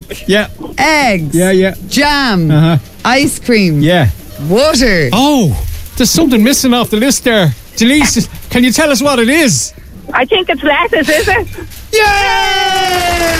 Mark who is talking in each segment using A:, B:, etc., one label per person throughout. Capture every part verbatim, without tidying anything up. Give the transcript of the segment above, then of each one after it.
A: Yeah.
B: eggs,
A: Yeah, yeah.
B: jam,
A: Uh-huh.
B: ice cream,
A: Yeah.
B: water.
A: Oh, there's something missing off the list there. Denise, can you tell us what it is?
C: I think it's lettuce, is it?
A: Yeah!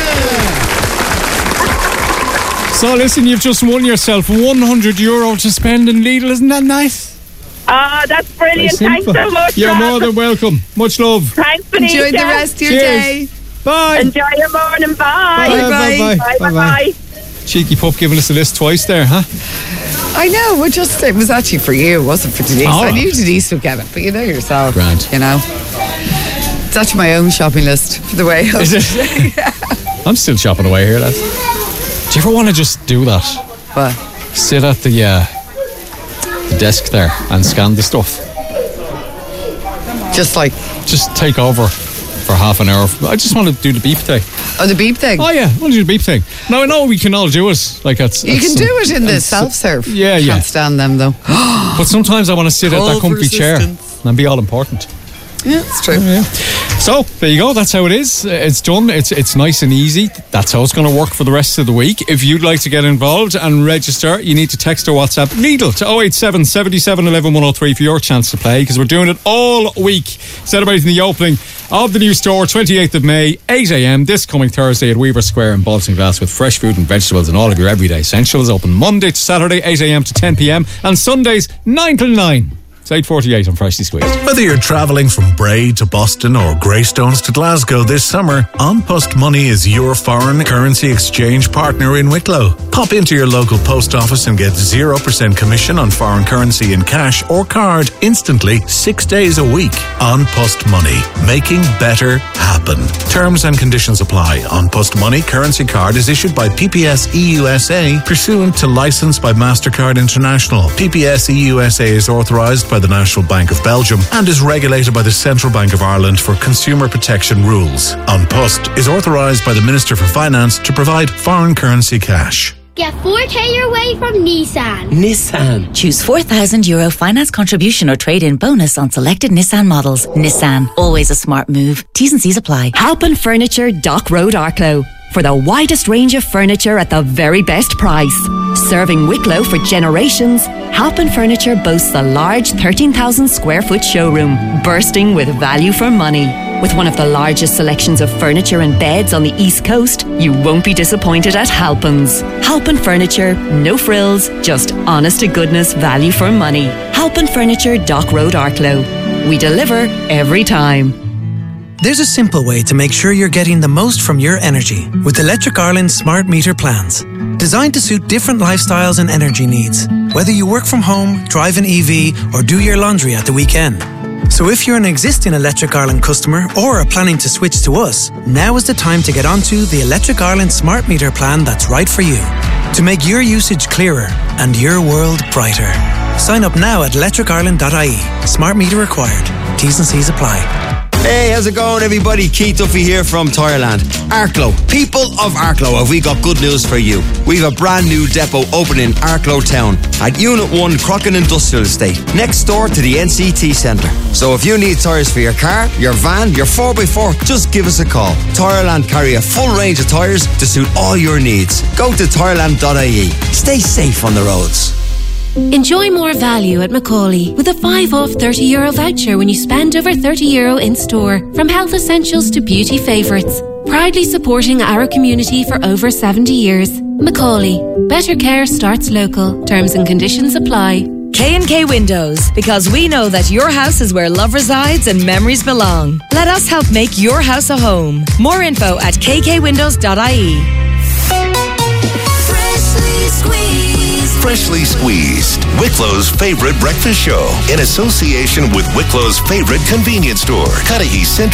A: So listen, you've just won yourself one hundred euro to spend in Lidl. Isn't that nice?
C: Ah, that's
A: Very
C: brilliant. Thanks
A: simple.
C: so much.
A: You're
C: Rob.
A: more than welcome. Much love.
C: Thanks, Felicia.
B: Enjoy the rest of your
A: Cheers.
B: day.
A: Bye.
C: Enjoy your morning. Bye.
A: Bye,
B: Bye.
A: bye,
C: Bye.
A: bye,
C: Bye.
A: bye. Cheeky pup giving us a list twice there, huh?
B: I know, we're just, it was actually for you, it wasn't for Denise.
A: Oh.
B: I knew Denise would get it, but you know yourself.
A: Grand.
B: You know. It's actually my own shopping list for the way home.
A: Is it? I'm still chopping away here, lads. Do you ever want to just do that?
B: What?
A: Sit at the, uh, the desk there and scan the stuff.
B: Just like,
A: Just take over for half an hour. I just want to do the beep thing.
B: oh, the beep thing.
A: Oh yeah, I want to do the beep thing. Now I know we can all do it. Like it's,
B: You
A: it's
B: can
A: some-
B: do it in the
A: it's-
B: self-serve.
A: Yeah, yeah.
B: Can't stand them though.
A: But sometimes I want to sit at that
B: Call for
A: comfy chair
B: assistance.
A: and be all important.
B: Yeah, it's true.
A: Yeah. So there you go. That's how it is. It's done. It's it's nice and easy. That's how it's going to work for the rest of the week. If you'd like to get involved and register, you need to text or WhatsApp Lidl to oh eight seven, seven seven, one one, one oh three for your chance to play, because we're doing it all week, celebrating the opening of the new store, twenty-eighth of May, eight a.m. this coming Thursday at Weaver Square in Balsinglass, with fresh food and vegetables and all of your everyday essentials. Open Monday to Saturday, eight a.m. to ten p.m. and Sundays nine till nine. It's eight forty-eight on Freshly Squeezed.
D: Whether you're travelling from Bray to Boston or Greystones to Glasgow this summer, An Post Money is your foreign currency exchange partner in Wicklow. Pop into your local post office and get zero percent commission on foreign currency in cash or card instantly six days a week. An Post Money, making better happen. Terms and conditions apply. An Post Money currency card is issued by P P S E U S A pursuant to license by MasterCard International. P P S E U S A is authorised by the National Bank of Belgium and is regulated by the Central Bank of Ireland for consumer protection rules. An Post is authorised by the Minister for Finance to provide foreign currency cash.
E: Get four K your way from Nissan.
F: Nissan. Choose four thousand euro finance contribution or trade-in bonus on selected Nissan models. Nissan. Always a smart move. T's and C's apply.
G: Halpin Furniture, Dock Road, Arklow. For the widest range of furniture at the very best price. Serving Wicklow for generations, Halpin Furniture boasts a large thirteen thousand square foot showroom, bursting with value for money. With one of the largest selections of furniture and beds on the East Coast, you won't be disappointed at Halpin's. Halpin Furniture, no frills, just honest to goodness value for money. Halpin Furniture, Dock Road, Arklow. We deliver every time.
H: There's a simple way to make sure you're getting the most from your energy with Electric Ireland's smart meter plans. Designed to suit different lifestyles and energy needs, whether you work from home, drive an E V, or do your laundry at the weekend. So if you're an existing Electric Ireland customer or are planning to switch to us, now is the time to get onto the Electric Ireland smart meter plan that's right for you. To make your usage clearer and your world brighter. Sign up now at electric ireland dot I E. Smart meter required. T's and C's apply.
I: Hey, how's it going, everybody? Keith Duffy here from Tireland. Arklow, people of Arklow, have we got good news for you. We've a brand new depot opening in Arklow Town at Unit one Crocken Industrial Estate, next door to the N C T Centre. So if you need tyres for your car, your van, your four by four, just give us a call. Tireland carry a full range of tyres to suit all your needs. Go to tireland dot I E. Stay safe on the roads.
J: Enjoy more value at Macaulay with a five off thirty euro voucher when you spend over thirty euro in store. From health essentials to beauty favourites. Proudly supporting our community for over seventy years. Macaulay. Better care starts local. Terms and conditions apply.
F: K and K Windows, because we know that your house is where love resides and memories belong. Let us help make your house a home. More info at k k windows dot I E.
K: Freshly squeezed. Freshly Squeezed, Wicklow's favorite breakfast show, in association with Wicklow's favorite convenience store, Cudahy Central.